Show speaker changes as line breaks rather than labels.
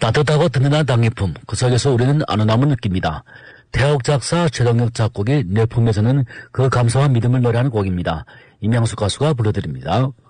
따뜻하고 든든한 당일품, 그 속에서 우리는 안온함을 느낍니다. 태국 작사 최동혁 작곡의 내 품에서는 그 감사와 믿음을 노래하는 곡입니다. 임양숙 가수가 불러드립니다.